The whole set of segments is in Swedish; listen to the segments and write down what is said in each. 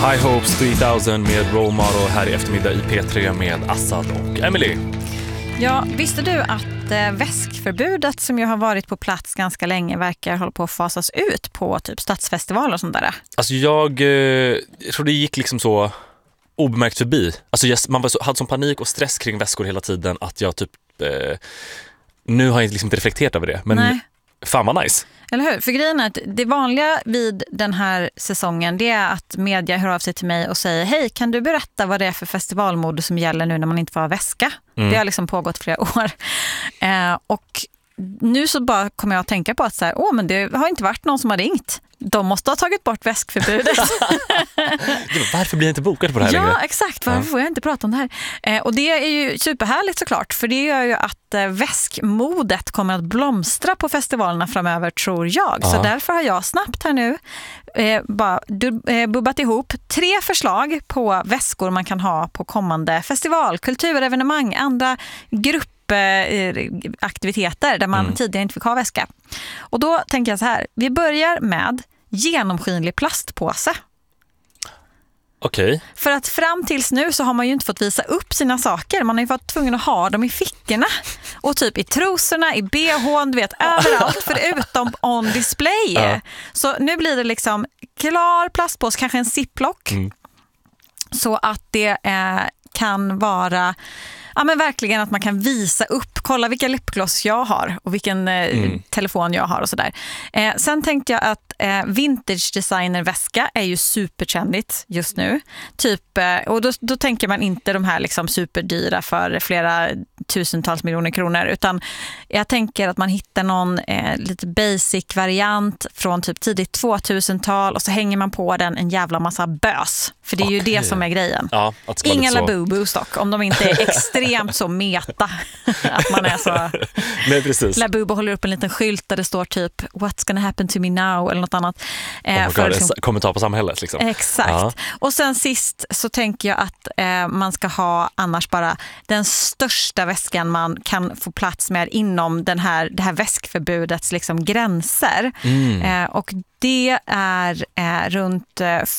High Hopes 3000 med Role Model här i eftermiddag i P3 med Assad och Emily. Ja, visste du att väskförbudet som ju har varit på plats ganska länge verkar hålla på att fasas ut på typ stadsfestivaler och sånt där? Alltså jag tror det gick liksom så obemärkt förbi. Alltså man hade sån panik och stress kring väskor hela tiden att jag typ nu har jag liksom inte reflekterat över det. Men nej. Fan vad nice. Eller hur? För grejen är att det vanliga vid den här säsongen det är att media hör av sig till mig och säger hej, kan du berätta vad det är för festivalmode som gäller nu när man inte får ha väska? Det har liksom pågått flera år. Och nu så bara kommer jag att tänka på att så här, men det har inte varit någon som har ringt. De måste ha tagit bort väskförbudet. Varför blir jag inte bokad på det här längre? Ja, exakt. Varför får jag inte prata om det här? Och det är ju superhärligt såklart. För det gör ju att väskmodet kommer att blomstra på festivalerna framöver, tror jag. Så därför har jag snabbt här nu bubbat ihop 3 förslag på väskor man kan ha på kommande festival, kulturevenemang, andra aktiviteter där man tidigare inte fick ha väska. Och då tänker jag så här, vi börjar med genomskinlig plastpåse. Okej. För att fram tills nu så har man ju inte fått visa upp sina saker. Man har ju varit tvungen att ha dem i fickorna. Och typ i trosorna, i BH:n, du vet, överallt förutom on display. Så nu blir det liksom klar plastpåse, kanske en ziplock. Så att det kan vara... Ja, men verkligen att man kan visa upp, kolla vilka lipgloss jag har och vilken telefon jag har och sådär. Sen tänkte jag att vintage designerväska är ju supertrendigt just nu. Typ, och då tänker man inte de här liksom superdyra för flera tusentals miljoner kronor, utan jag tänker att man hittar någon lite basic variant från typ tidigt 2000-tal och så hänger man på den en jävla massa bös. För det är ju det som är grejen. Ja, inga Labubu stock, om de inte är extremt så meta att man är så. Nej, precis. Labubu håller upp en liten skylt där det står typ what's gonna happen to me now eller något annat. Kommentar på samhället liksom. Exakt. Ja. Och sen sist så tänker jag att man ska ha annars bara den största väskan man kan få plats med inom det här väskförbudets liksom gränser. Och det är runt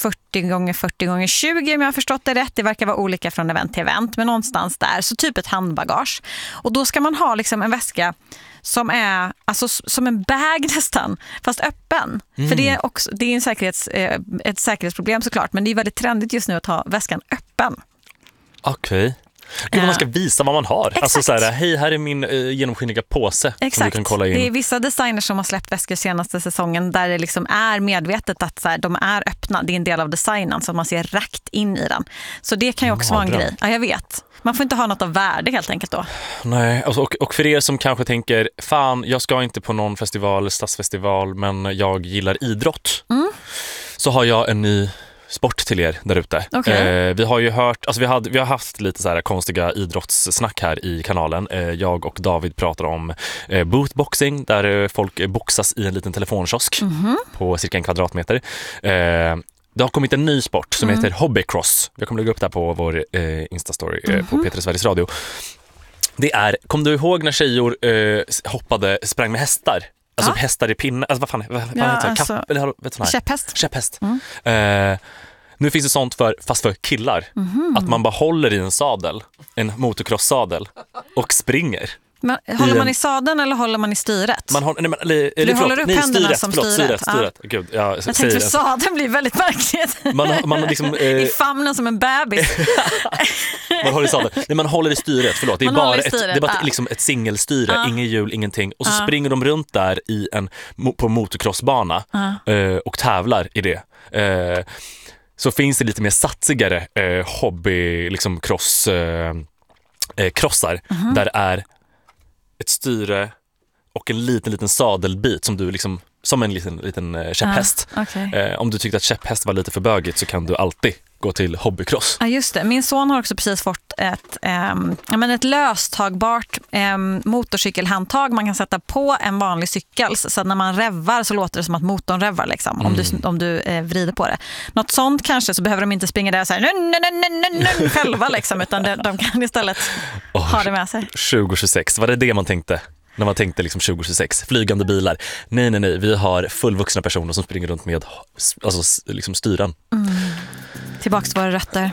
40x40x20 om jag har förstått det rätt. Det verkar vara olika från event till event, men någonstans där. Så typ ett handbagage. Och då ska man ha liksom en väska som är alltså som en bag nästan, fast öppen. För det är ett säkerhetsproblem såklart, men det är väldigt trendigt just nu att ha väskan öppen. Okej. Man ska visa vad man har. Exakt. Alltså så här, hej, här är min genomskinliga påse. Exakt. Som du kan kolla in. Det är vissa designers som har släppt väskor senaste säsongen där det liksom är medvetet att så här, de är öppna. Det är en del av designen så att man ser rakt in i den. Så det kan ju också vara en grej. Ja, jag vet. Man får inte ha något av värde helt enkelt då. Nej, alltså, och för er som kanske tänker, fan, jag ska inte på någon festival, stadsfestival, men jag gillar idrott. Så har jag en ny sport till er där ute. Okay. Vi har ju hört, alltså vi har haft lite så här konstiga idrottssnack här i kanalen. Jag och David pratar om bootboxing där folk boxas i en liten telefonkiosk på cirka 1 kvadratmeter. Det har kommit en ny sport som heter hobbycross. Jag kommer lägga upp det här på vår Instastory på P3 Sveriges Radio. Det är, kom du ihåg när tjejer sprang med hästar? Alltså hästar i pinne, alltså vad fan heter det? Alltså, Käpphäst. Nu finns det sånt fast för killar. Att man bara håller i en sadel, en motocross-sadel och springer. Men, håller man i sadeln eller håller man i styret? Du håller upp händerna som styret. Gud, jag tänkte att sadeln blir väldigt märkligt. Man liksom, i famnen som en bebis. Man håller i sadeln. Nej, man håller i styret, förlåt. Det är bara liksom ett singelstyre, ingen hjul, ingenting. Och så springer de runt där på motocrossbana och tävlar i det. Så finns det lite mer satsigare hobby liksom krossar där är ett styre och en liten sadelbit som du liksom som en liten käpphäst. Okay. Om du tyckte att käpphäst var lite för bögigt så kan du alltid gå till hobbycross. Ja, just det. Min son har också precis fått ett löstagbart motorcykelhandtag man kan sätta på en vanlig cykel så att när man revvar så låter det som att motorn revvar liksom, om du vrider på det. Något sånt kanske, så behöver de inte springa där så här själva liksom, utan de kan istället ha det med sig. 2026, var det man tänkte? När man tänkte liksom 2026, flygande bilar. Nej, vi har fullvuxna personer som springer runt med alltså, liksom styren. Tillbaks till våra rötter.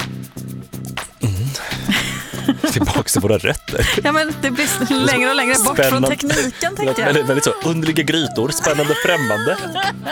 Tillbaks till våra rötter. Ja, men det blir längre och längre bort från tekniken, tänkte jag. Väldigt så underliga grytor, spännande, främmande.